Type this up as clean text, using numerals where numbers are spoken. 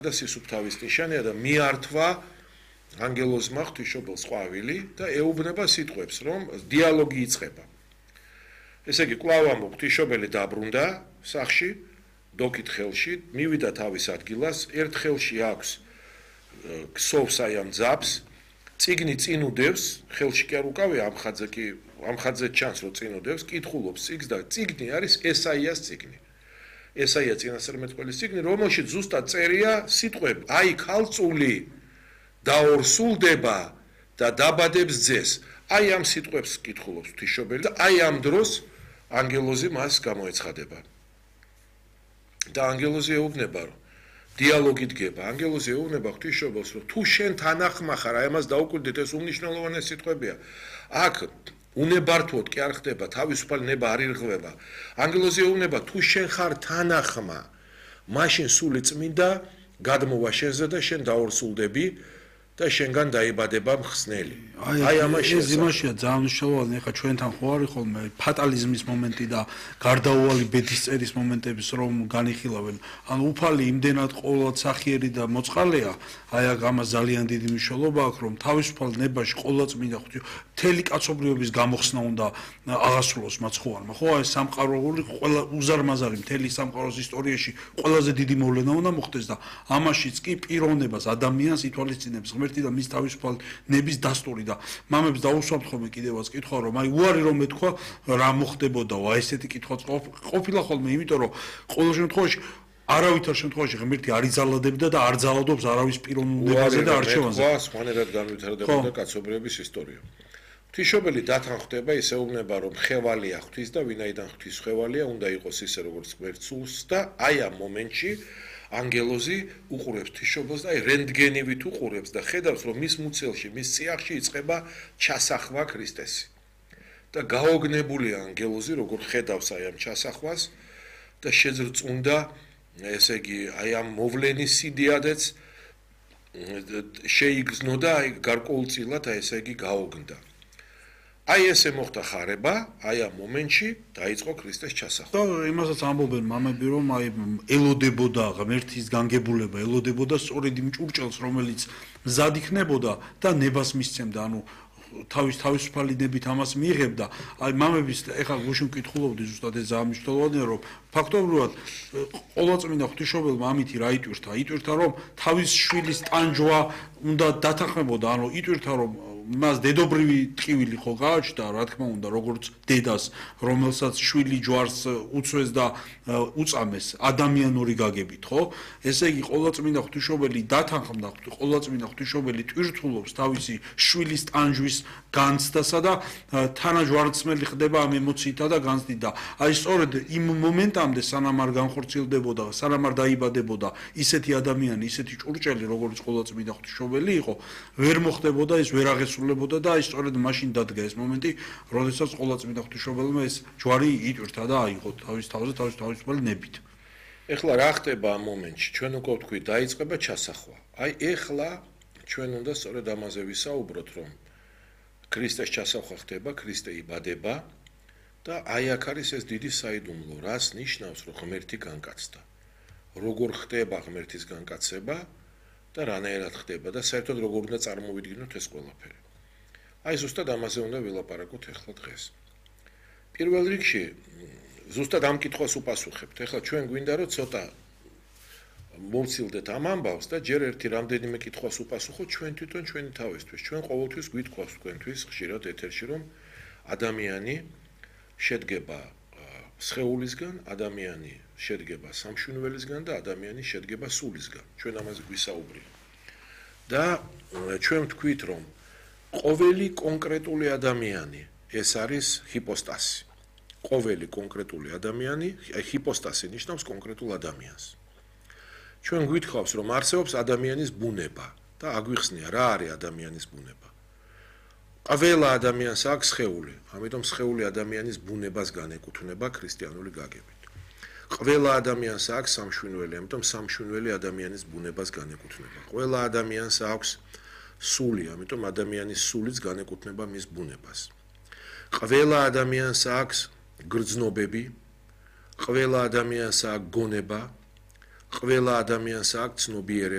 და სისუფთავის ნიშანია და მიართვა ანგელოზმა ღვთისმშობელს ყვავილი და ეუბნება სიტყვებს, რომ დიალოგი იწყება. ესე იგი, კვლავ ამბობ, ღვთისმშობელი დაბრუნდა სახლში, დოქით ხელში, მივიდა თავის ადგილას, ერთ ხელში აქვს ქსოვს აი ამ ძაბს, წიგნი წინ უდევს, ხელში კი არ უკავია ამ ხაძე ჩანს, რომ წინ უდევს, კითხულობს წიგნს და წიგნი არის ესაიას წიგნი. ესაია წინასწარმეტყველის წიგნი, რომელშიც ზუსტად წერია სიტყვები, აი ქალწული დაორსულდება და დაბადებს ძეს. აი ამ სიტყვებს კითხულობს ღვთისმშობელი და აი ამ დროს ანგელოზი მას გამოეცხადება. და ანგელოზი ეუბნება, რომ დიალოგი დგება. ანგელოზი ეუბნება ღვთისმშობელს, რომ თუ შენ თანახმა ხარ, აი ამას დაუკვირდით, ეს უმნიშვნელოვანესი სიტყვებია. აქ უნებართვოდ კი არ ხდება, თავისუფალი ნება არ ირღვევა. ანგელოზი ეუბნება, თუ შენ ხარ თანახმა, მაშინ სული წმინდა გადმოვა შენზე და შენ დაორსულდები და შენგან დაიბადება მხსნელი. აი ამაში ეს იმაშია ძალიან მნიშვნელოვანი, ეხლა ჩვენთან ხო არის ხოლმე ფატალიზმის მომენტი და გარდაუვალი ბედის წერის მომენტების რომ განიხილავენ. ანუ უფალი იმდენად ყოველად სახიერი და მოწყალეა, აი ამას ძალიან დიდი მნიშვნელობა აქვს, რომ თავისუფალ ნებაში ყოველად წმინდა მთელი კაცობრიობის გამოხსნა უნდა აღასრულოს მაცხოვარმა. ხო, აი სამყაროური ყველა უზარმაზარი მთელი სამყაროს ისტორიაში ყველაზე დიდი მოვლენა უნდა მოხდეს და ამაშიც კი პიროვნებას ადამიანს ითვალისწინებს ღმერთი და მის თავისუფალ ნების დასტური და მამებს დაუსვამთ ხოლმე კიდევაც კითხვა რომ აი უარი რომ მეთქვა რა მოხდებოდაო აი ესეთი კითხვაც ყოფილა ხოლმე იმიტომ რომ ყოველ შემთხვევაში არავითარ შემთხვევაში ღმერთი არ იძალადებდა და არ ძალადობს არავის პიროვნებაზე და არჩევანზე. სხვანაირად განვითარდებოდა კაცობრიობის ისტორია. ღვთისმშობელი დათანხმდება, ისე ეუბნება რომ ხევალია ღვთის და ვინაიდან ღვთის ხევალია უნდა იყოს ისე როგორც ღმერთს სულს და აი ამ მომენტში ანგელოზი უყურებს ღვთისმშობელს და აი რენტგენივით უყურებს და ხედავს რომ მის მუცელში, მის წიაღში იწყება ჩასახვა ქრისტესი. და გაოგნებულია ანგელოზი როგორ ხედავს აი ამ ჩასახვას და შეძრწუნდა ესე იგი აი ამ მოვლენის სიდიადეც შეიგრძნო და აი გარკვეულწილად აი ესე იგი გაოგნდა. აი ესე მოხდა ხარება, აი ამ მომენტში დაიწყო ქრისტეს ჩასახვა. და იმასაც ამბობენ მამები, რომ აი ელოდებოდა ღმერთის განგებულება, ელოდებოდა სწორედ იმ ჭურჭელს, რომელიც მზად იქნებოდა და ნებას მისცემდა, ანუ თავისუფალი ნებით ამას მიიღებდა. აი მამების ეხლა გუშინ ვკითხულობდი ზუსტად ეს ძალიან მნიშვნელოვანია, რომ ფაქტობრივად ყოვლადწმინდა ღვთისმშობელმა ამითი რა იტვირთა? იტვირთა, რომ თავის შვილის ტანჯვა უნდა დათანხმებოდა, ანუ იტვირთა, რომ მას დედობრივი ტკივილი ხო გააჩნდა, რა თქმა უნდა, როგორც დედას, რომელსაც შვილი ჯვარს უცვეს და უწამეს ადამიანური გაგებით, ხო? ესე იგი, ყოვლადწმინდა ღვთისმშობელი დათანხმდა, ყოვლადწმინდა ღვთისმშობელი ტვირთულობს თავისი შვილის ტანჯვის განცდასა და თანაჯვარცმელი ხდება ამ ემოციითა და განცდით და აი სწორედ იმ მომენტამდე სანამ არ განხორციელდებოდა, სანამ არ დაიბადებოდა ისეთი ადამიანი, ისეთი ჭურჭელი, როგორც ყოვლადწმინდა ღვთისმშობელი იყო, ვერ მოხდებოდა ეს ვერ აღესრულებოდა და აი სწორედ მაშინ დადგა ეს მომენტი, როდესაც ყოვლადწმინდა ღვთისმშობელმა ეს ჯვარი იტვირთა და აიღო თავის თავზე თავისუფალი ნებით. ეხლა რა ხდება ამ მომენტში? ჩვენ უკვე ვთქვი, დაიწყება ჩასახვა. აი ეხლა ჩვენ უნდა სწორედ ამაზე ვისაუბროთ, რომ ქრისტეს ჩასახვა ხდება, ქრისტე იბადება და აი აქ არის ეს დიდი საიდუმლო, რას ნიშნავს, რომ ღმერთი განკაცდა. როგორ ხდება ღმერთის განკაცება და რანაირად ხდება და საერთოდ როგორ უნდა წარმოვიდგინოთ ეს ყველაფერი. აი ზუსტად ამაზე უნდა ვილაპარაკოთ ეხლა დღეს. პირველ რიგში ზუსტად ამ კითხვას უპასუხებთ. ეხლა ჩვენ გვინდა რომ ცოტა მოვცილდეთ ამ ამბავს და ჯერ ერთი რამდენიმე კითხვას უპასუხოთ ჩვენ თვითონ ჩვენი თავისთვის. ჩვენ ყოველთვის გვითქვას თქვენთვის ხშირად ეთერში რომ ადამიანი შედგება სხეულისგან, ადამიანი შედგება სამშვენველისგან და ადამიანი შედგება სულისგან. ჩვენ ამაზე გვისაუბრია. და ჩვენ ვთქვით რომ ყოველი კონკრეტული ადამიანი ეს არის ჰიპოსტასი. ყოველი კონკრეტული ადამიანი, ჰიპოსტასი ნიშნავს კონკრეტულ ადამიანს. ჩვენ გვითხოვს რომ არსებობს ადამიანის ბუნება და აგვიხსნია რა არის ადამიანის ბუნება. ყველა ადამიანს აქვს სხეული, ამიტომ სხეული ადამიანის ბუნებას განეკუთვნება ქრისტიანული გაგებით. ყველა ადამიანს აქვს სამშვენველი, ამიტომ სამშვენველი ადამიანის ბუნებას განეკუთვნება. ყველა ადამიანს აქვს სული, ამიტომ ადამიანის სულიც განეკუთვნება მის ბუნებას. ყველა ადამიანს აქვს გრძნობები, ყველა ადამიანს აქვს გონება, ყველა ადამიანს აქვს ცნობიერება.